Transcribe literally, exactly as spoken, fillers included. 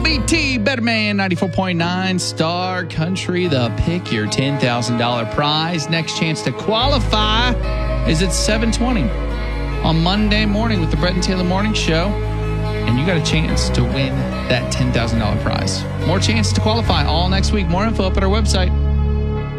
B T, Better Man, ninety-four point nine, Star Country, the pick, your ten thousand dollars prize. Next chance to qualify is at seven twenty on Monday morning with the Brett and Taylor Morning Show. And you got a chance to win that ten thousand dollars prize. More chances to qualify all next week. More info up at our website.